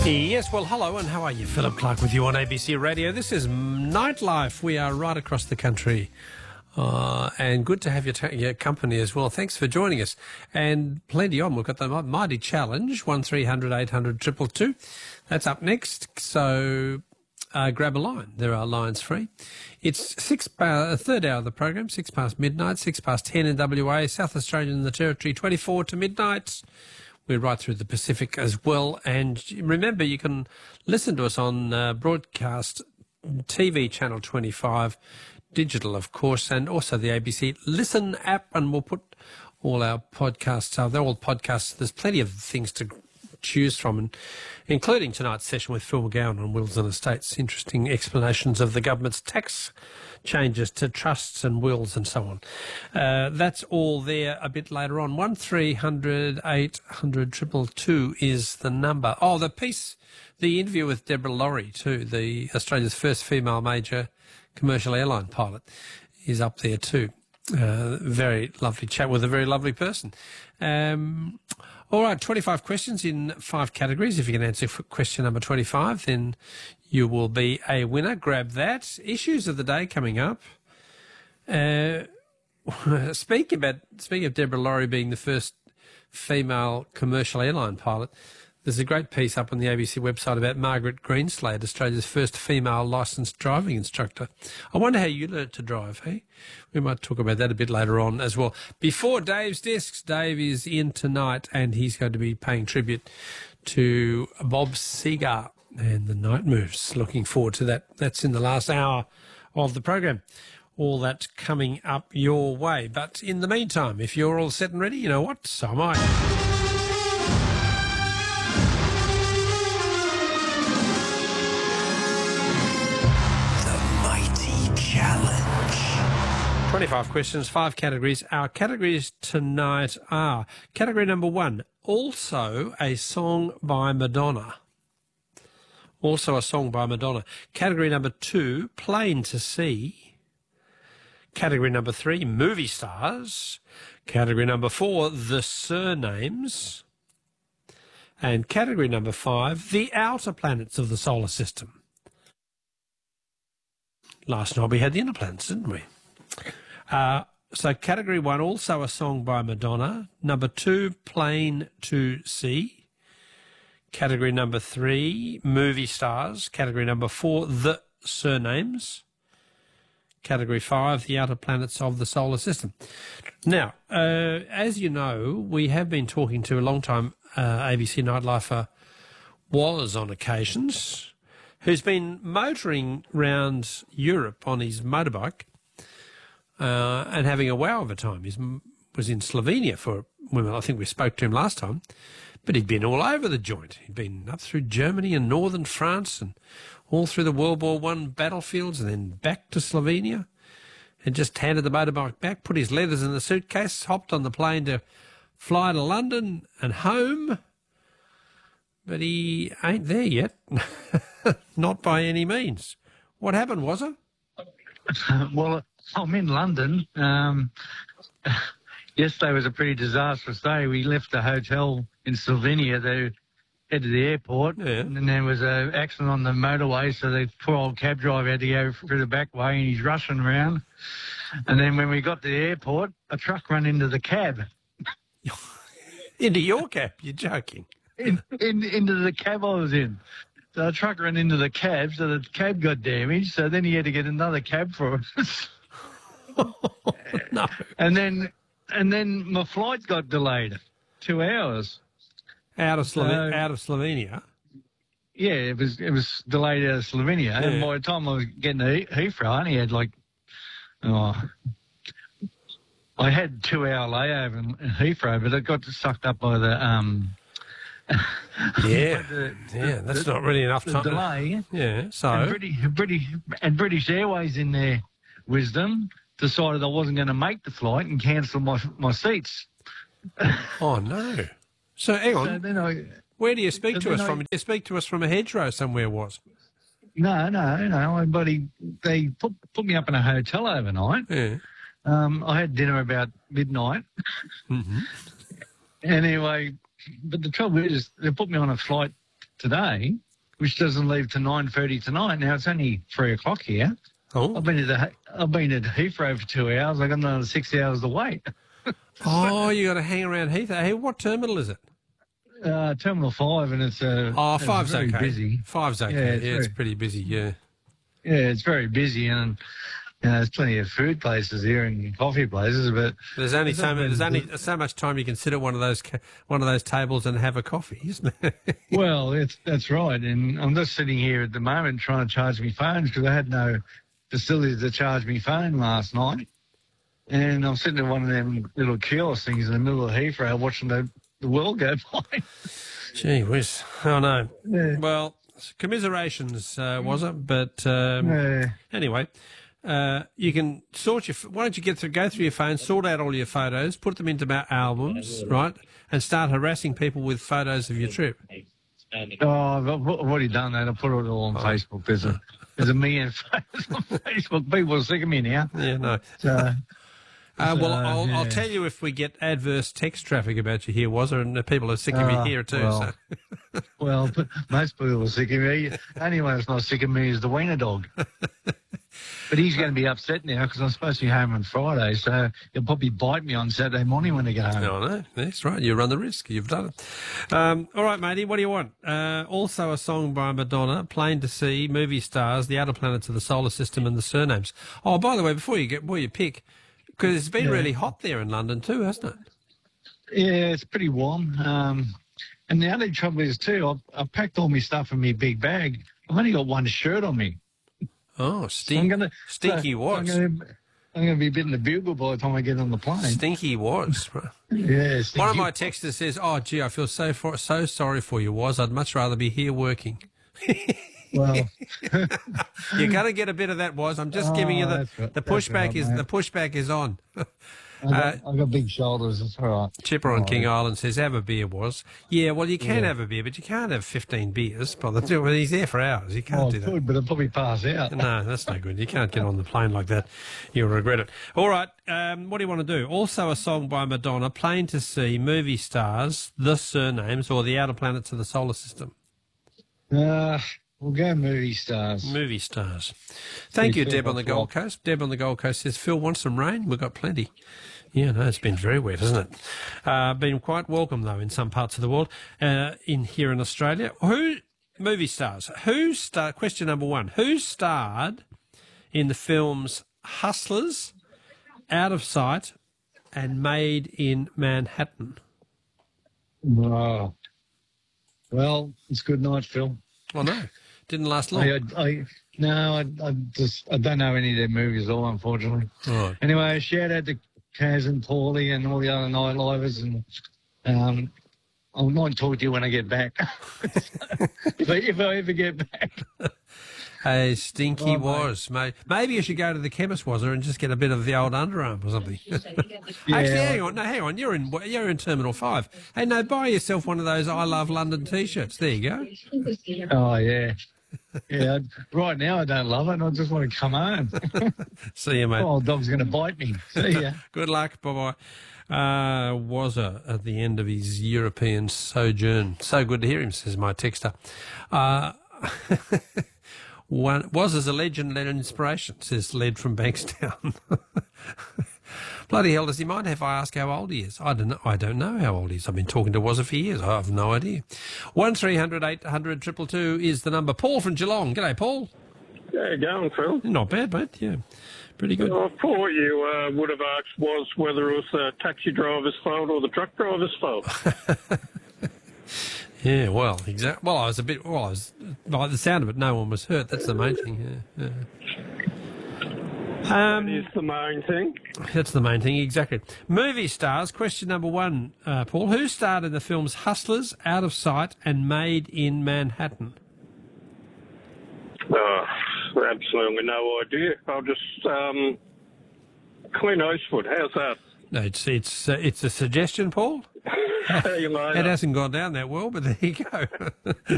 Yes, well, hello, and how are you? Philip Clark with you on ABC Radio. This is Nightlife. We are right across the country, and good to have your company as well. Thanks for joining us. And plenty on. We've got the Mighty Challenge, 1300 800 222. That's up next, so grab a line. There are lines free. It's third hour of the program, 6 past midnight, 6 past 10 in WA, South Australia and the Territory, 24 to midnight. We're right through the Pacific as well. And remember, you can listen to us on broadcast TV channel 25, digital, of course, and also the ABC Listen app. And we'll put all our podcasts out. They're all podcasts. There's plenty of things to choose from, including tonight's session with Phil McGowan on Wills and Estates. Interesting explanations of the government's tax changes to trusts and wills and so on. That's all there a bit later on. 1300 800 222 is the number. Oh, the interview with Deborah Laurie too, the Australia's first female major commercial airline pilot, is up there too. Very lovely chat with a very lovely person. All right, 25 questions in 5 categories. If you can answer question number 25, then you will be a winner. Grab that. Issues of the day coming up. Speaking of Deborah Laurie being the first female commercial airline pilot, there's a great piece up on the ABC website about Margaret Greenslade, Australia's first female licensed driving instructor. I wonder how you learnt to drive, hey? We might talk about that a bit later on as well. Before Dave's Discs, Dave is in tonight and he's going to be paying tribute to Bob Seger and the Night Moves. Looking forward to that. That's in the last hour of the program. All that coming up your way. But in the meantime, if you're all set and ready, you know what? So am I. Challenge. 25 questions, 5 categories. Our categories tonight are category number 1, also a song by Madonna. Also a song by Madonna. Category number 2, Plain to See. Category number 3, movie stars. Category number 4, the surnames. And category number 5, the outer planets of the solar system. Last night we had the inner planets, didn't we? So category 1, also a song by Madonna. Number 2, Plain to See. Category number 3, movie stars. Category number 4, the surnames. Category 5, the outer planets of the solar system. Now, as you know, we have been talking to a long-time ABC Nightlifer, was on occasions, who's been motoring round Europe on his motorbike and having a wow of a time. He was in Slovenia for women. I think we spoke to him last time, but he'd been all over the joint. He'd been up through Germany and northern France and all through the World War I battlefields and then back to Slovenia, and just handed the motorbike back, put his leathers in the suitcase, hopped on the plane to fly to London and home. But he ain't there yet. Not by any means. What happened, was it? Well, I'm in London. Yesterday was a pretty disastrous day. We left the hotel in Slovenia to head to the airport, and then there was an accident on the motorway, so the poor old cab driver had to go through the back way, and he's rushing around. And then when we got to the airport, a truck ran into the cab. Into your cab? You're joking. Into the cab I was in. So the truck ran into the cab, so the cab got damaged, so then he had to get another cab for us. No. And then my flight got delayed 2 hours. Out of Slovenia? Yeah, it was delayed out of Slovenia. Yeah. And by the time I was getting to Heathrow, I only had I had 2 hour layover in Heathrow, but it got sucked up by the that's not really enough time. Delay. Yeah, so and British Airways, in their wisdom, decided I wasn't going to make the flight and cancel my seats. Oh no! So hang on. So then where do you speak to us from? Do you speak to us from a hedgerow somewhere? Was? No. They put me up in a hotel overnight. Yeah. I had dinner about midnight. Mm-hmm. Anyway, but the trouble is they put me on a flight today, which doesn't leave till 9:30 tonight. Now it's only 3 o'clock here. Oh, I've been at Heathrow for 2 hours. I got another 6 hours to wait. oh, you got to hang around Heathrow. Hey, what terminal is it? Terminal 5, and it's Five's very okay. busy. Five's okay. Yeah, it's pretty busy. Yeah. Yeah, it's very busy, and there's plenty of food places here and coffee places, but There's only so much time you can sit at one of those tables and have a coffee, isn't there? well, that's right. And I'm just sitting here at the moment trying to charge me phones because I had no facility to charge me phone last night, and I'm sitting at one of them little kiosk things in the middle of Heathrow watching the world go by. Gee whiz! Oh no. Yeah. Well, commiserations, was it? But anyway. You can why don't you go through your phone, sort out all your photos, put them into albums, right, and start harassing people with photos of your trip. Oh, I've already done that. I put it all on Facebook. There's a million photos on Facebook. People are sick of me now. Yeah, no. I'll tell you if we get adverse text traffic about you here, and people are sick of you here too. Well, most people are sick of me. Only one that's not sick of me is the wiener dog. But he's going to be upset now because I'm supposed to be home on Friday, so he'll probably bite me on Saturday morning when I get home. No, that's right. You run the risk. You've done it. All right, matey, what do you want? Also a song by Madonna, Plain to See, Movie Stars, The Outer Planets of the Solar System, and The Surnames. Oh, by the way, before you pick, because it's been really hot there in London too, hasn't it? Yeah, it's pretty warm. And the only trouble is, too, I've packed all my stuff in my big bag. I've only got one shirt on me. Oh, stinky was. I'm going to be bitten the bugle by the time I get on the plane. Stinky was. Yeah, one of my texters says, "Oh, gee, I feel so sorry for you, Was. I'd much rather be here working." Well, you're going to get a bit of that, Was. I'm just giving you the pushback the pushback is on. I've got big shoulders. It's all right. Chipper on King Island says, have a beer, Was. Yeah, well, you can have a beer, but you can't have 15 beers. He's there for hours. You can't do that. I could, but I'll probably pass out. No, that's no good. You can't get on the plane like that. You'll regret it. All right, what do you want to do? Also a song by Madonna, Plain to See, Movie Stars, The Surnames, or The Outer Planets of the Solar System? We'll go Movie Stars. Movie Stars. Thank you, Deb on the Gold Coast. Deb on the Gold Coast says, Phil wants some rain. We've got plenty. Yeah, no, it's been very wet, hasn't it? Been quite welcome, though, in some parts of the world. Here in Australia. Movie stars. Question number one. Who starred in the films Hustlers, Out of Sight, and Made in Manhattan? Oh. Well, it's good night, Phil. Oh, no. Didn't last long. I don't know any of their movies at all, unfortunately. Right. Anyway, shout out to Kaz and Paulie and all the other nightlivers, and I might talk to you when I get back. if I ever get back. Hey, Stinky Was, mate. Maybe you should go to the chemist, Was, and just get a bit of the old underarm or something. Yeah. Actually, hang on. You're in Terminal 5. Hey, no, buy yourself one of those I Love London T-shirts. There you go. Oh, yeah. Yeah, right now I don't love it. I just want to come home. See you, mate. Oh, dog's going to bite me. See ya. Good luck. Bye-bye. Wazza at the end of his European sojourn. So good to hear him, says my texter. Wazza's a legend and inspiration, says Led from Bankstown. Bloody hell, does he mind if I ask how old he is? I don't know how old he is. I've been talking to Wazza for years. I have no idea. 1300 800 222 is the number. Paul from Geelong. G'day, Paul. How you going, Phil? Not bad, mate. Yeah, pretty good. I thought you would have asked Was whether it was the taxi driver's fault or the truck driver's fault. Yeah, well, exactly. Well, I was by the sound of it, no one was hurt. That's the main thing. Yeah. That is the main thing. That's the main thing, exactly. Movie stars, question number one, Paul. Who starred in the films Hustlers, Out of Sight, and Made in Manhattan? Oh, absolutely no idea. I'll just Clint Eastwood. How's that? No, it's a suggestion, Paul. See you later. It hasn't gone down that well, but there you go.